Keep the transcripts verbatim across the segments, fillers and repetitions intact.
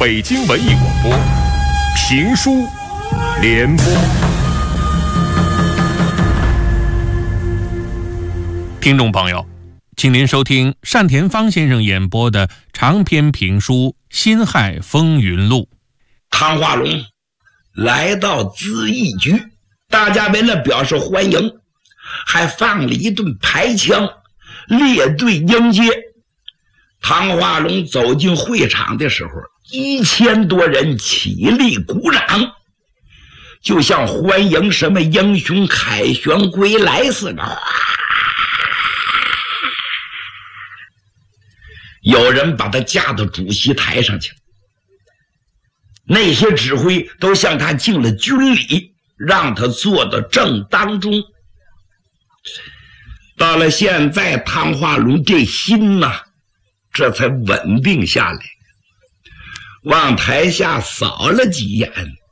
北京文艺广播评书联播。听众朋友，请您收听单田芳先生演播的长篇评书《辛亥风云录》。 汤化龙来到资义局，大家为了表示欢迎，还放了一顿排枪，列队迎接。汤化龙走进会场的时候，一千多人起立鼓掌，就像欢迎什么英雄凯旋归来似的。有人把他架到主席台上去，那些指挥都向他敬了军礼，让他坐到正当中。到了现在，汤化龙这心呐、啊，这才稳定下来，往台下扫了几眼，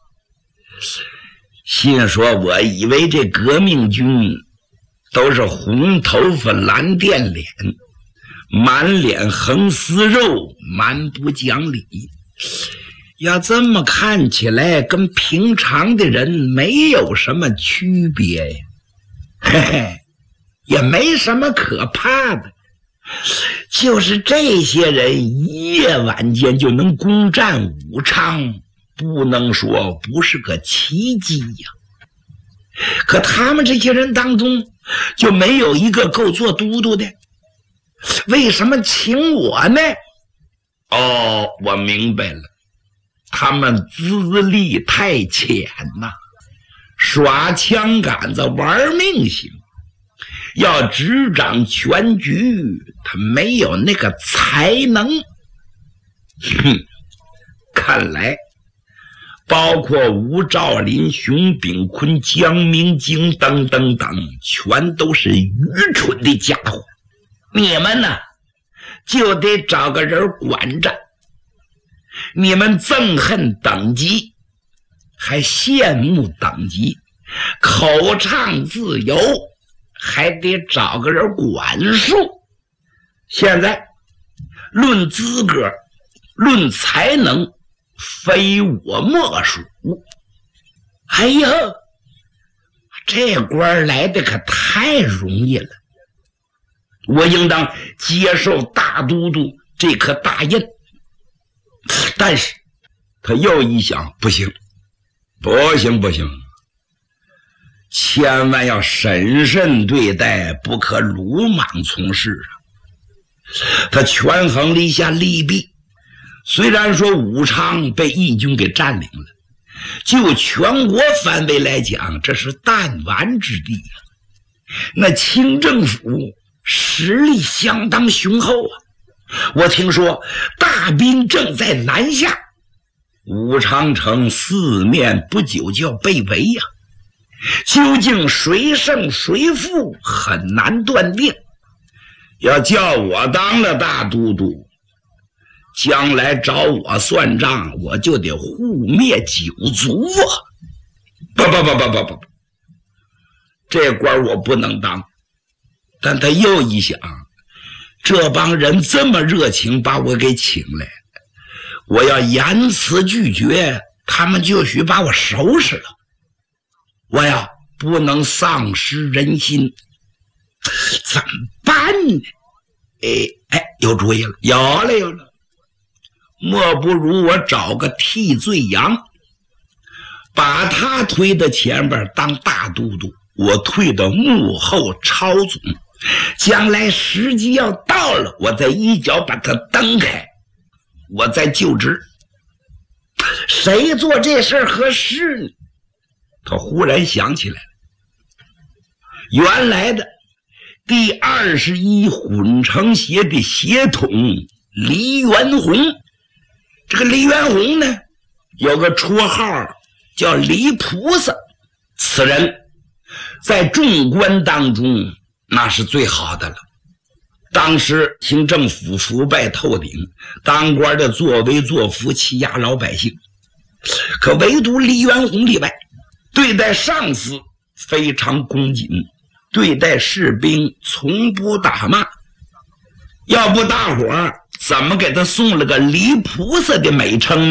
心说：我以为这革命军都是红头发蓝靛脸，满脸横丝肉，蛮不讲理，要这么看起来跟平常的人没有什么区别呀，嘿嘿，也没什么可怕的，就是这些人夜晚间就能攻占武昌，不能说不是个奇迹呀。可他们这些人当中就没有一个够做都督的，为什么请我呢？哦，我明白了，他们资历太浅呐、啊，耍枪杆子玩命型，要执掌全局，他没有那个才能。哼，看来包括吴兆麟、熊秉坤、江明京等等等，全都是愚蠢的家伙。你们呢，就得找个人管着。你们憎恨等级，还羡慕等级，口唱自由，还得找个人管束。现在论资格，论才能，非我莫属。哎呀，这官来的可太容易了，我应当接受大都督这颗大印。但是他又一想，不行不行不行，千万要审慎对待，不可鲁莽从事啊。他权衡了一下利弊，虽然说武昌被义军给占领了，就全国范围来讲，这是弹丸之地啊。那清政府实力相当雄厚啊，我听说大兵正在南下，武昌城四面不久就要被围呀、啊，究竟谁胜谁负很难断定。要叫我当了大都督，将来找我算账，我就得护灭九族啊！不不不不不不，这官我不能当。但他又一想，这帮人这么热情把我给请来，我要严词拒绝，他们就许把我收拾了。我呀，不能丧失人心，怎么办呢？哎哎，有主意了，有了有了，莫不如我找个替罪羊，把他推到前边当大都督，我退到幕后操总，将来时机要到了，我再一脚把他蹬开，我再就职。谁做这事儿合适呢？他忽然想起来了，原来的第二十一混成协的协统黎元洪，这个黎元洪呢，有个绰号叫黎菩萨，此人在众官当中那是最好的了。当时清政府腐败透顶，当官的作威作福，欺压老百姓，可唯独黎元洪例外，对待上司非常恭谨，对待士兵从不打骂。要不大伙儿怎么给他送了个黎菩萨的美称？